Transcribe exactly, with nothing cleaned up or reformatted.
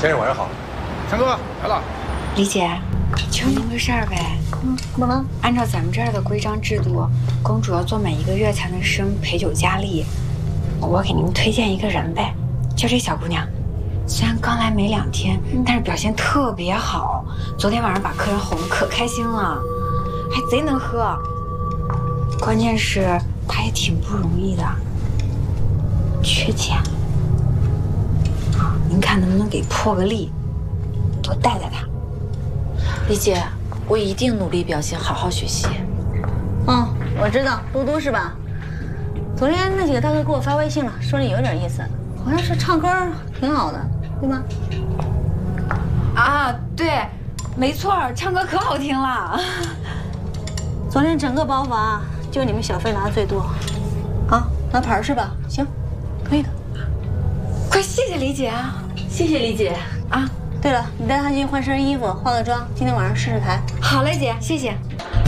先生晚上好， 强哥来了。 李姐，求您个事儿呗。 嗯，怎么了？ 按照咱们这儿的规章制度，公主要做满一个月才能升陪酒佳丽。我给您推荐一个人呗，就这小姑娘，虽然刚来没两天，但是表现特别好。昨天晚上把客人哄得可开心了，还贼能喝。关键是她也挺不容易的，缺钱。啊，您看能不能给破个例，多带带她。 李姐，我一定努力表现，好好学习。 嗯，我知道，嘟嘟是吧？昨天那几个大哥给我发微信了，说你有点意思，好像是唱歌挺好的，对吗？ 啊，对，没错，唱歌可好听了。 昨天整个包房就你们小费拿的最多，啊，拿牌是吧？行，可以的。 快谢谢李姐啊！ 谢谢李姐啊！ 对了，你带她去换身衣服，化个妆，今天晚上试试台。 好嘞，姐，谢谢。